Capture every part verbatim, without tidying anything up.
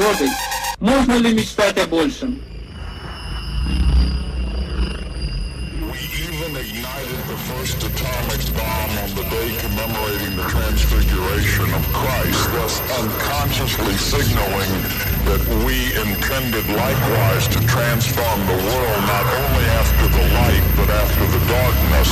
природой, можно ли мечтать о большем? Ignited the first atomic bomb on the day commemorating the transfiguration of Christ, thus unconsciously signaling that we intended likewise to transform the world not only after the light but after the darkness.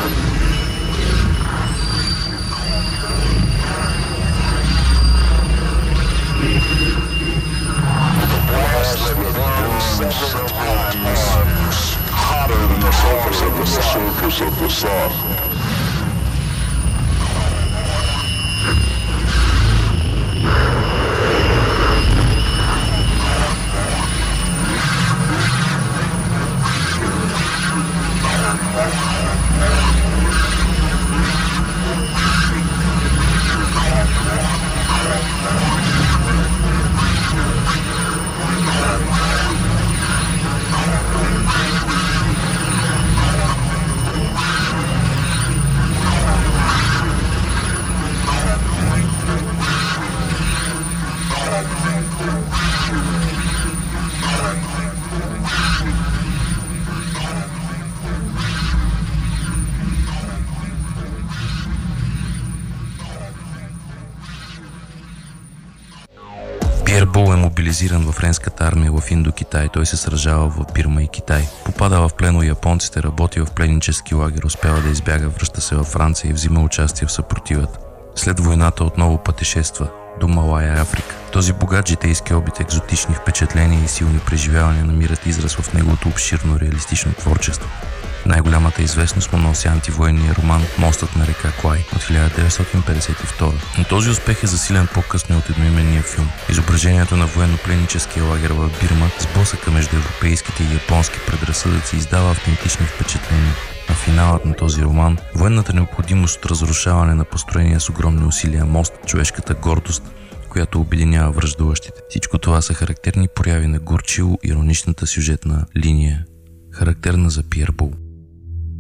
The blast that burned several times hotter than the surface of the surface of the sun. Пиер Бол е мобилизиран във френската армия в Индокитай. Той се сражава в Бирма и Китай. Попада в плен у японците, работи в пленнически лагер, успява да избяга, връща се във Франция и взима участие в съпротивата. След войната отново пътешества до Малая, Африка. Този богат житейски опит, екзотични впечатления и силни преживявания намират израз в неговото обширно реалистично творчество. Най-голямата известност му носи антивоенния роман «Мостът на река Клай» от хиляда деветстотин петдесет и втора. Но този успех е засилен по-късно от едноименния филм. Изображението на военно-пленническия лагер в Бирма, сблъсъка между европейските и японски предразсъдъци, издава автентични впечатления. А финалът на този роман, военната необходимост от разрушаване на построения с огромни усилия мост, човешката гордост, която обединява враждуващите. Всичко това са характерни прояви на горчиво ироничната сюжетна линия, характерна за Пиер Бол.